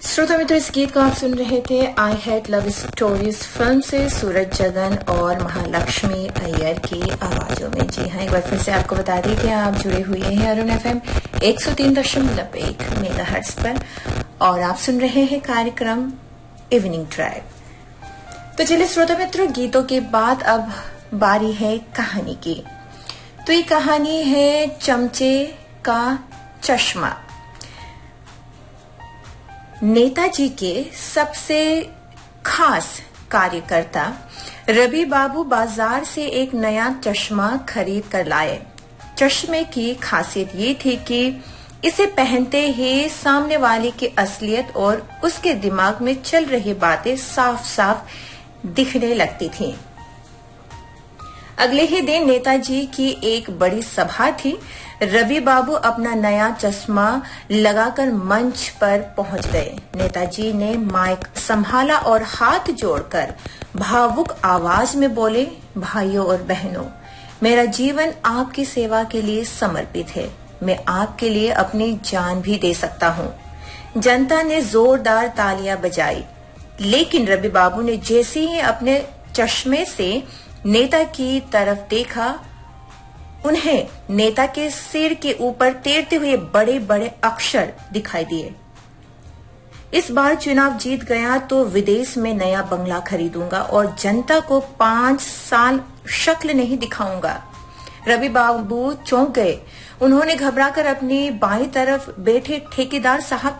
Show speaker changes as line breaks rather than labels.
श्रोता मित्र, इस गीत को आप सुन रहे थे I had love stories film से सूरज जगन और महालक्ष्मी अय्यर की आवाजों में। जी हाँ, एक बार फिर से आपको बता दें कि आप जुड़े हुए हैं अरुण FM 103.1 मेगाहर्ट्ज पर और आप सुन रहे हैं कार्यक्रम इवनिंग ड्राइव। तो चलिए श्रोता मित्रों, गीतों के बाद अब बारी है कहानी की। तो ये कहानी है चमचे का चश्मा। नेताजी के सबसे खास कार्यकर्ता रवि बाबू बाजार से एक नया चश्मा खरीद कर लाए। चश्मे की खासियत ये थी कि इसे पहनते ही सामने वाले की असलियत और उसके दिमाग में चल रही बातें साफ साफ दिखने लगती थीं। अगले ही दिन नेताजी की एक बड़ी सभा थी। रवि बाबू अपना नया चश्मा लगाकर मंच पर पहुंच गए। नेताजी ने माइक संभाला और हाथ जोड़कर भावुक आवाज में बोले, भाइयों और बहनों, मेरा जीवन आपकी सेवा के लिए समर्पित है। मैं आपके लिए अपनी जान भी दे सकता हूं। जनता ने जोरदार तालियां बजाई, लेकिन रवि बाबू ने जैसे ही अपने चश्मे से नेता की तरफ देखा, उन्हें नेता के सिर के ऊपर तैरते हुए बड़े बड़े अक्षर दिखाई दिए। इस बार चुनाव जीत गया तो विदेश में नया बंगला खरीदूंगा और जनता को 5 साल शक्ल नहीं दिखाऊंगा। रवि बाबू चौंक गए। उन्होंने घबराकर अपनी बाईं तरफ बैठे ठेकेदार साहब